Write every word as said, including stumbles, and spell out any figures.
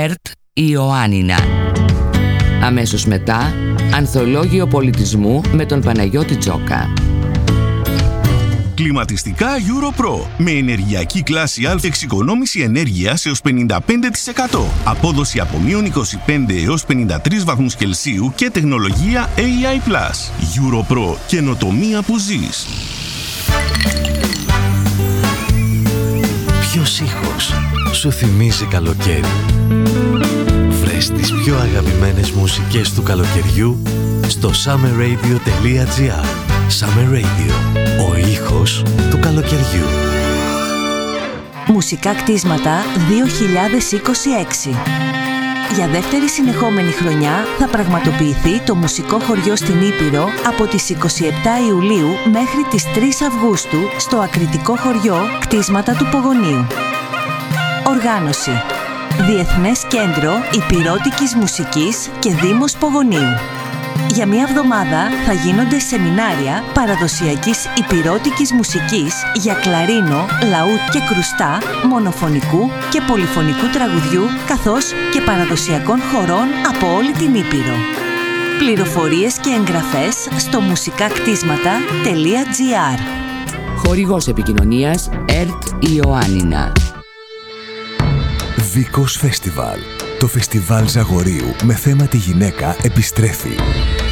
ΕΡΤ Ιωάννινα. Αμέσως μετά, Ανθολόγιο Πολιτισμού με τον Παναγιώτη Τζόκα. Κλιματιστικά EuroPro με ενεργειακή κλάση Α, εξοικονόμηση ενέργειας έως πενήντα πέντε τοις εκατό, απόδοση από μείον είκοσι πέντε έως πενήντα τρεις βαθμούς Κελσίου και τεχνολογία έι άι πλας. EuroPro, καινοτομία που ζεις. Ποιος ήχος σου θυμίζει καλοκαίρι? Βρες τις πιο αγαπημένες μουσικές του καλοκαιριού στο summer radio τελεία gr. Summer Radio, ο ήχος του καλοκαιριού. Μουσικά κτίσματα δύο χιλιάδες είκοσι έξι. Για δεύτερη συνεχόμενη χρονιά θα πραγματοποιηθεί το μουσικό χωριό στην Ήπειρο από τις είκοσι επτά Ιουλίου μέχρι τις τρεις Αυγούστου στο ακριτικό χωριό Κτίσματα του Πογονίου. Οργάνωση: Διεθνές Κέντρο Ηπειρώτικης Μουσικής και Δήμος Πογονίου. Για μία εβδομάδα θα γίνονται σεμινάρια παραδοσιακής ηπειρώτικης μουσικής για κλαρίνο, λαούτ και κρουστά, μονοφωνικού και πολυφωνικού τραγουδιού, καθώς και παραδοσιακών χορών από όλη την Ήπειρο. Πληροφορίες και εγγραφές στο μουσικά κτίσματα τελεία gr. Χορηγός επικοινωνίας ΕΡΤ Ιωάννινα. Δίκος Φεστιβάλ. Το φεστιβάλ Ζαγορείου με θέμα τη γυναίκα επιστρέφει.